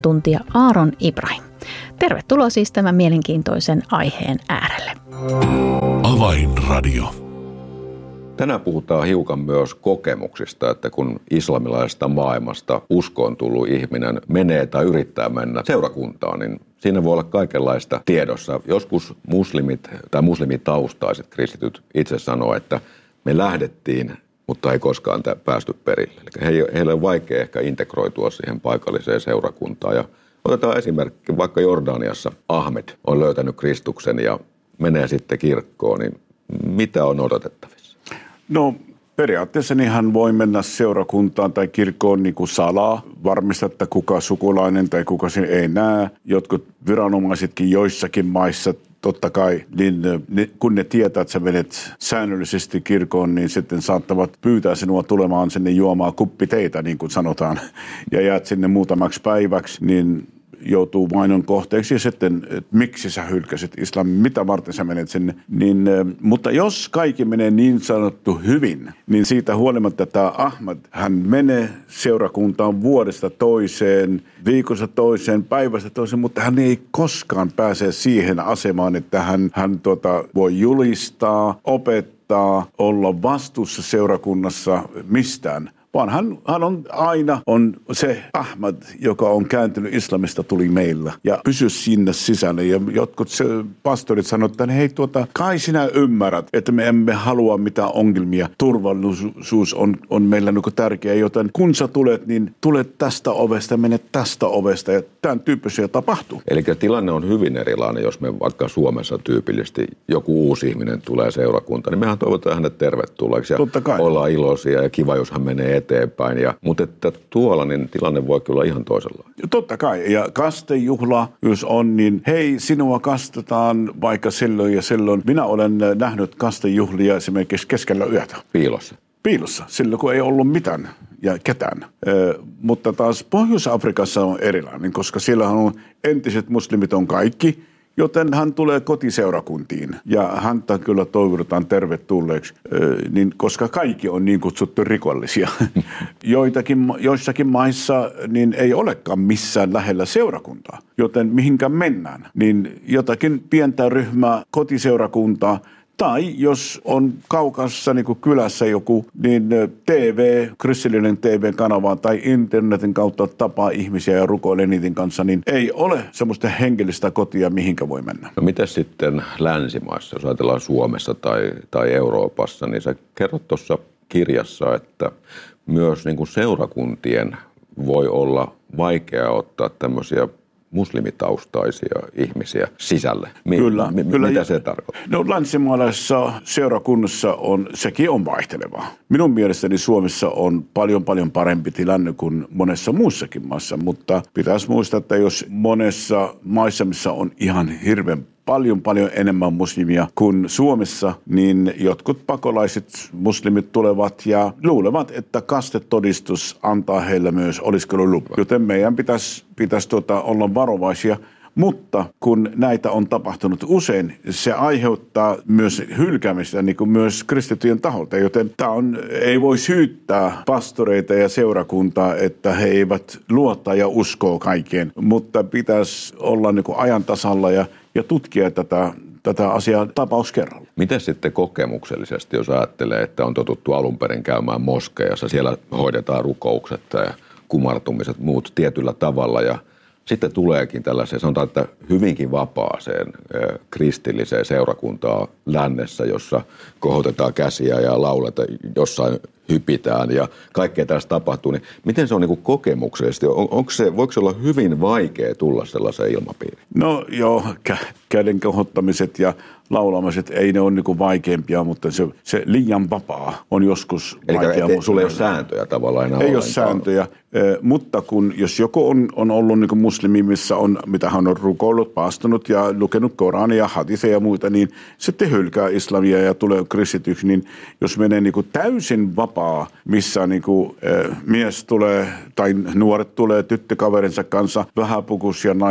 tuntija Aaron Ibrahim. Tervetuloa siis tämän mielenkiintoisen aiheen äärelle. Avainradio. Tänään puhutaan hiukan myös kokemuksista, että kun islamilaisesta maailmasta uskoon tullut ihminen menee tai yrittää mennä seurakuntaan, niin siinä voi olla kaikenlaista tiedossa. Joskus muslimit tai muslimitaustaiset kristityt itse sanoo, että me lähdettiin, mutta ei koskaan päästy perille. Eli heille on vaikea ehkä integroitua siihen paikalliseen seurakuntaan. Ja otetaan esimerkki, vaikka Jordaniassa Ahmed on löytänyt Kristuksen ja menee sitten kirkkoon, niin mitä on odotettavissa? No periaatteessa niin hän voi mennä seurakuntaan tai kirkkoon niin kuin salaa, varmistaa, että kuka sukulainen tai kuka sen ei näe. Jotkut viranomaisetkin joissakin maissa totta kai, niin kun ne tietää, että sä menet säännöllisesti kirkkoon, niin sitten saattavat pyytää sinua tulemaan sinne juomaan kuppiteitä, niin kuin sanotaan, ja jäät sinne muutamaksi päiväksi, niin joutuu vainon kohteeksi ja sitten, että miksi sä hylkäsit islamin, mitä varten sä menet sinne. Mutta jos kaikki menee niin sanottu hyvin, niin siitä huolimatta tämä Ahmad, hän menee seurakuntaan vuodesta toiseen, viikosta toiseen, päivästä toiseen, mutta hän ei koskaan pääse siihen asemaan, että hän voi julistaa, opettaa, olla vastuussa seurakunnassa mistään. Vaan hän on aina se Ahmad, joka on kääntynyt islamista, tuli meillä ja pysy sinne sisällä. Ja jotkut pastorit sanoivat, että hei kai sinä ymmärrät, että me emme halua mitään ongelmia. Turvallisuus on meillä niin tärkeä, joten kun sä tulet, niin tulet tästä ovesta, menet tästä ovesta ja tämän tyyppisiä tapahtuu. Eli tilanne on hyvin erilainen, jos me vaikka Suomessa tyypillisesti joku uusi ihminen tulee seurakuntaan, niin mehän toivotaan hänet tervetulleeksi ja ollaan iloisia ja kiva, jos hän menee eteenpäin. Mutta että tuolla niin tilanne voi kyllä olla ihan toisenlainen. Totta kai. Ja kastejuhla, jos on, niin hei, sinua kastetaan vaikka silloin ja silloin. Minä olen nähnyt kastejuhlia esimerkiksi keskellä yötä. Piilossa, silloin kun ei ollut mitään ja ketään. Mutta taas Pohjois-Afrikassa on erilainen, koska siellähän on entiset muslimit on kaikki, joten hän tulee kotiseurakuntiin ja häntä kyllä toivotetaan tervetulleeksi, koska kaikki on niin kutsuttu rikollisia. Joissakin maissa niin ei olekaan missään lähellä seurakuntaa, joten mihinkään mennään. Niin jotakin pientä ryhmää kotiseurakuntaa. Tai jos on kaukassa niin kuin kylässä joku, niin kristillinen TV-kanava tai internetin kautta tapaa ihmisiä ja rukoilee niiden kanssa, niin ei ole semmoista henkilöstä kotia, mihinkä voi mennä. No miten sitten länsimaissa, jos ajatellaan Suomessa tai Euroopassa, niin sä kerrot tuossa kirjassa, että myös niin kuin seurakuntien voi olla vaikea ottaa tämmöisiä muslimitaustaisia ihmisiä sisälle. Kyllä. Mitä se tarkoittaa? No länsimaalaisessa seurakunnassa sekin on vaihtelevaa. Minun mielestäni Suomessa on paljon parempi tilanne kuin monessa muussakin maassa, mutta pitäisi muistaa, että jos monessa maissa, missä on ihan hirveän paljon enemmän muslimia kuin Suomessa, niin jotkut pakolaiset muslimit tulevat ja luulevat, että kastetodistus antaa heille myös oleskelulupa. Joten meidän pitäisi olla varovaisia. Mutta kun näitä on tapahtunut usein, se aiheuttaa myös hylkäämistä niin kuin myös kristittyjen taholta. Joten ei voi syyttää pastoreita ja seurakuntaa, että he eivät luota ja uskoo kaikkeen. Mutta pitäisi olla niin kuin ajan tasalla ja tutkia tätä asiaa tapaus kerralla. Miten sitten kokemuksellisesti, jos ajattelee, että on totuttu alun perin käymään moskeijassa, siellä hoidetaan rukoukset ja kumartumiset muut tietyllä tavalla ja sitten tuleekin tällaiseen, sanotaan, että hyvinkin vapaaseen kristilliseen seurakuntaan lännessä, jossa kohotetaan käsiä ja lauletaan, jossain hypitään ja kaikkea tästä tapahtuu. Niin miten se on niin kuin kokemuksellisesti? Voiko se olla hyvin vaikea tulla sellaiseen ilmapiiriin? No joo, käden kohottamiset ja laulamiset, ei ne ole niin kuin vaikeampia, mutta se liian vapaa on joskus vaikea. Eli sulla ei ole sääntöjä tavallaan enää. Ei ole sääntöjä, mutta jos joku on ollut niin kuin muslimi, mitä hän on rukoillut, paastunut ja lukenut Korania ja hadiseja ja muita, niin sitten hylkää islamia ja tulee kristityksi, niin jos menee niin kuin täysin vapaa, missä niin kuin mies tulee tai nuoret tulee tyttökaverinsa kanssa vähäpukus ja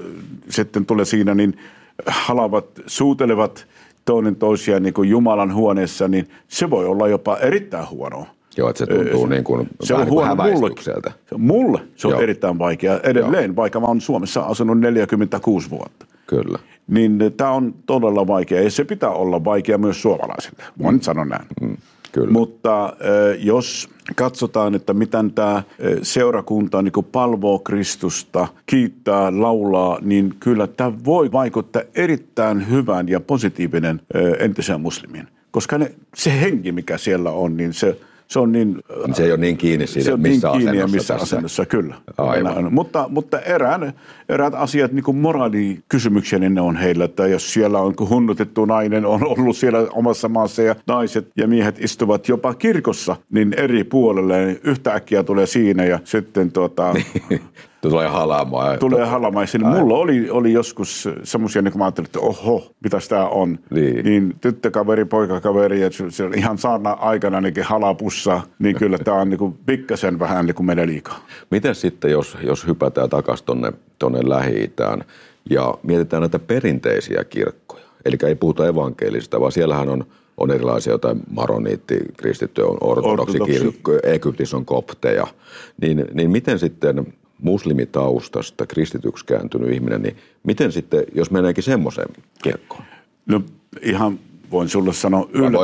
sitten tulee siinä, niin halavat, suutelevat toinen toisiaan niin kuin Jumalan huoneessa, niin se voi olla jopa erittäin huonoa. Joo, että se tuntuu niin kuin se on huono häväistykseltä. Mulle se on erittäin vaikea edelleen, vaikka mä oon Suomessa asunut 46 vuotta. Kyllä. Niin tämä on todella vaikea ja se pitää olla vaikea myös suomalaisille. Mä nyt sanon näin. Kyllä. Mutta jos katsotaan, että miten tämä seurakunta niin palvoo Kristusta, kiittää, laulaa, niin kyllä tämä voi vaikuttaa erittäin hyvän ja positiivinen entiseen muslimiin. Koska se henki, mikä siellä on, niin se on niin... Se ei ole niin kiinni siitä, se on missä niin kiinni asennossa missä asennossa, kyllä. Aivan. Mutta eräät asiat, niin kuin moraalikysymyksiä, niin ne on heillä, että jos siellä on hunnutettu nainen, on ollut siellä omassa maassa ja naiset ja miehet istuvat jopa kirkossa, niin eri puolelle yhtäkkiä tulee siinä ja sitten Tulee halaamaan. Tulee halaamaan. Mulla oli joskus semmoisia, niin kun mä ajattelin, että oho, mitäs tää on. Niin tyttökaveri, poikakaveri, ja se on ihan saana aikana niin halapussaa, niin kyllä tää on niin pikkasen vähän niin kuin menee liikaa. Miten sitten, jos hypätään takaisin tonne Lähi-Itään ja mietitään näitä perinteisiä kirkkoja, eli ei puhuta evankelisista, vaan siellähän on erilaisia jotain maroniittikristittyjä, on ortodoksikirkkoja, Egyptissä on kopteja, niin miten sitten muslimitaustasta kristityksi kääntynyt ihminen, niin miten sitten, jos meneekin semmoiseen kirkkoon? No ihan voin sulle sanoa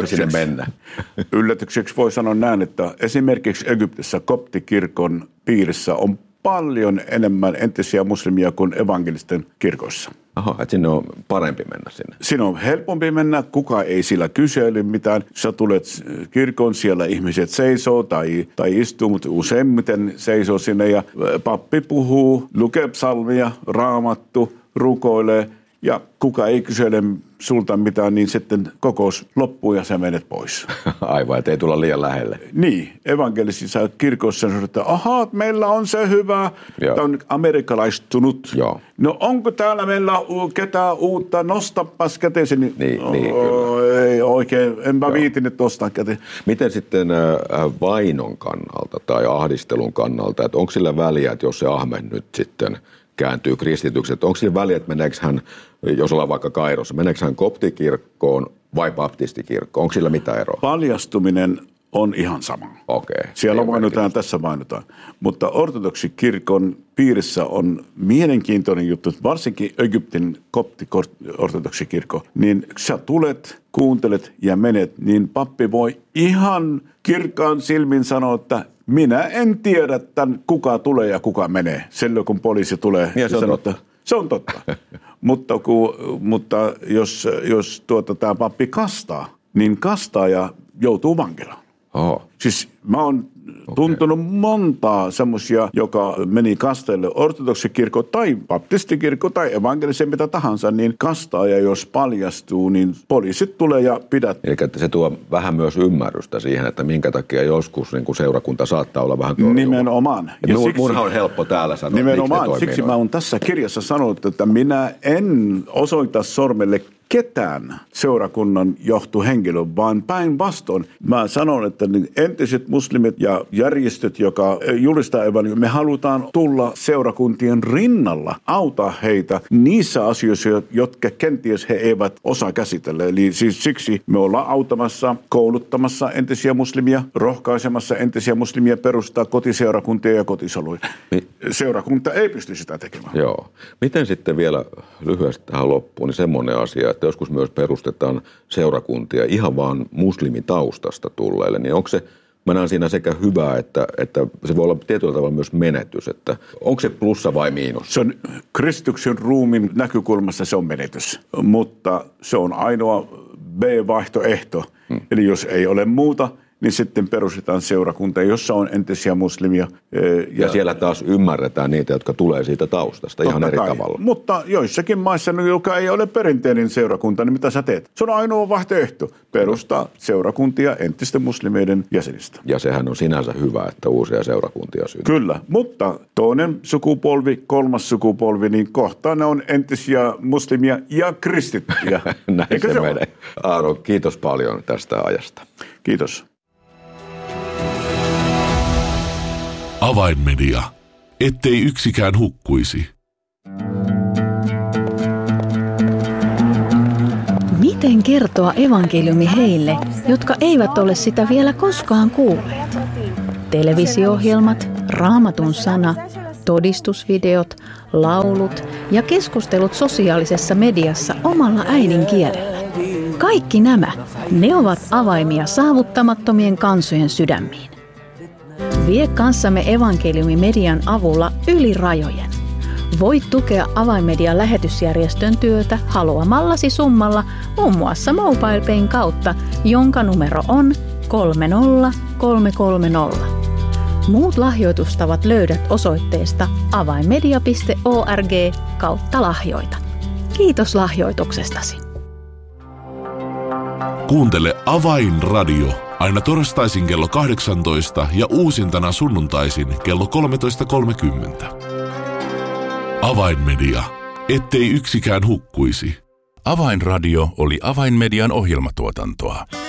yllätykseksi voi sanoa näin, että esimerkiksi Egyptissä koptikirkon piirissä on paljon enemmän entisiä muslimia kuin evankelisten kirkoissa. Aha, että sinne on parempi mennä sinne. Siinä on helpompi mennä, kuka ei sillä kysele mitään. Sä tulet kirkon, siellä ihmiset seisoo tai istuu, mutta useimmiten seisoo sinne ja pappi puhuu, lukee psalmia, raamattu, rukoilee ja kuka ei kysele sulta mitään, niin sitten kokous loppuu ja sä menet pois. Aivan, ettei tulla liian lähelle. Niin, evankelisissa kirkoissa sanotaan, että ahaa, meillä on se hyvä. Tämä on amerikkalaistunut. Joo. No onko täällä meillä ketään uutta, nostapas käteesi. Niin, ei oikein, enpä viitinyt nostaa käteen. Miten sitten vainon kannalta tai ahdistelun kannalta, että onko sillä väliä, että jos se Ahmed nyt sitten kääntyy kristityksi, että onko sillä väliä, että meneekö hän, jos ollaan vaikka Kairossa, meneekö hän koptikirkkoon vai baptistikirkkoon? Onko sillä mitään eroa? Paljastuminen on ihan sama. Okei. Siellä mainitaan, tässä mainitaan. Mutta ortodoksikirkon piirissä on mielenkiintoinen juttu, varsinkin Egyptin kopti-ortodoksikirkko. Niin sä tulet, kuuntelet ja menet, niin pappi voi ihan kirkkaan silmin sanoa, että minä en tiedä, kuka tulee ja kuka menee. Silloin kun poliisi tulee ja sanoo, että se on totta. mutta jos tämä pappi kastaa, niin kastaaja joutuu vankilaan. Oho. Siis mä oon tuntunut montaa semmoisia, joka meni kasteelle ortodoksikirkko tai baptistikirkko tai evankelisen mitä tahansa, niin kastaaja jos paljastuu, niin poliisit tulee ja pidät. Eli se tuo vähän myös ymmärrystä siihen, että minkä takia joskus niin kuin seurakunta saattaa olla vähän torjuva. Nimenomaan. Ja munhan on helppo täällä sanoa, nimenomaan. Siksi mä oon tässä kirjassa sanonut, että minä en osoita sormelle ketään seurakunnan johtohenkilö, vaan päinvastoin. Mä sanon, että entiset muslimit ja järjestöt, joka julistaa evankeliumia, me halutaan tulla seurakuntien rinnalla, auttaa heitä niissä asioissa, jotka kenties he eivät osaa käsitellä. Eli siis siksi me ollaan auttamassa, kouluttamassa entisiä muslimia, rohkaisemassa entisiä muslimia perustaa kotiseurakuntia ja kotisoluja. Seurakunta ei pysty sitä tekemään. Joo. Miten sitten vielä lyhyesti tähän loppuun, niin semmoinen asia, että joskus myös perustetaan seurakuntia ihan vaan muslimitaustasta tulleille, niin onko se, mä näen siinä sekä hyvää, että se voi olla tietyllä tavalla myös menetys, että onko se plussa vai miinus? Se on Kristuksen ruumin näkökulmasta se on menetys, mutta se on ainoa B-vaihtoehto. Eli jos ei ole muuta, niin sitten perustetaan seurakunta, jossa on entisiä muslimia. Ja siellä taas ymmärretään niitä, jotka tulee siitä taustasta ihan eri tavalla. Mutta joissakin maissa, joka ei ole perinteinen seurakunta, niin mitä sä teet? Se on ainoa vaihtoehto. Perustaa seurakuntia entisten muslimeiden jäsenistä. Ja sehän on sinänsä hyvä, että uusia seurakuntia syntyy. Kyllä, mutta toinen sukupolvi, kolmas sukupolvi, niin kohta ne on entisiä muslimia ja kristittyjä. Näin Eikö se menee. Aaro, kiitos paljon tästä ajasta. Kiitos. Avainmedia. Ettei yksikään hukkuisi. Miten kertoa evankeliumi heille, jotka eivät ole sitä vielä koskaan kuulleet? televisio-ohjelmat, Raamatun sana, todistusvideot, laulut ja keskustelut sosiaalisessa mediassa omalla äidinkielellä. Kaikki nämä, ne ovat avaimia saavuttamattomien kansojen sydämiin. Vie kanssamme evankeliumimedian avulla yli rajojen. Voit tukea Avainmedian lähetysjärjestön työtä haluamallasi summalla muun muassa MobilePayn kautta, jonka numero on 30330. Muut lahjoitustavat löydät osoitteesta avainmedia.org/lahjoita. Kiitos lahjoituksestasi. Kuuntele Avainradio aina torstaisin kello 18 ja uusintana sunnuntaisin kello 13.30. Avainmedia, ettei yksikään hukkuisi. Avainradio oli Avainmedian ohjelmatuotantoa.